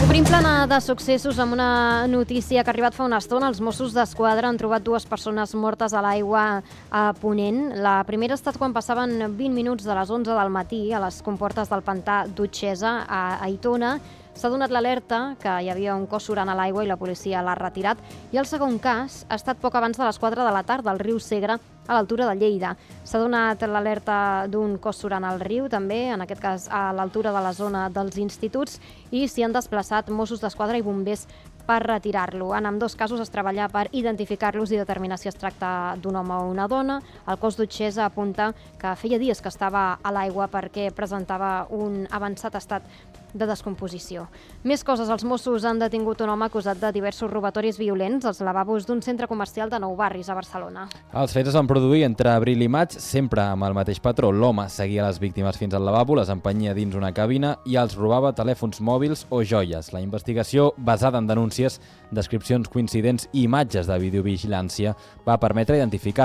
Obrim plana de successos amb una notícia que ha arribat fa una estona. Els Mossos d'Esquadra han trobat 2 persones mortes a l'aigua a Ponent. La primera ha estat quan passaven 20 minuts de les 11 del matí a les comportes del pantà d'Utxesa, a Aitona. S'ha donat l'alerta que hi havia un cos surant a l'aigua i la policia l'ha retirat. I el segon cas ha estat poc abans de les 4 de la tarda al riu Segre, a l'altura de Lleida. S'ha donat l'alerta d'un cos surant al riu, també, en aquest cas a l'altura de la zona dels instituts, i s'hi han desplaçat Mossos d'Esquadra i bombers per retirar-lo. En ambdós casos es treballa per identificar-los i determinar si es tracta d'un home o una dona. El cos d'Utxesa apunta que feia dies que estava a l'aigua perquè presentava un avançat estat de descomposició. Més coses. Els Mossos han detingut un home acusat de diversos robatoris violents als lavabos d'un centre comercial de Nou Barris, a Barcelona. Els fets es van produir entre abril i maig, sempre amb el mateix patró. L'home seguia les víctimes fins al lavabo, les empenyia dins una cabina i els robava telèfons mòbils o joies. La investigació, basada en denúncies, descripcions coincidents i imatges de videovigilància, va permetre identificar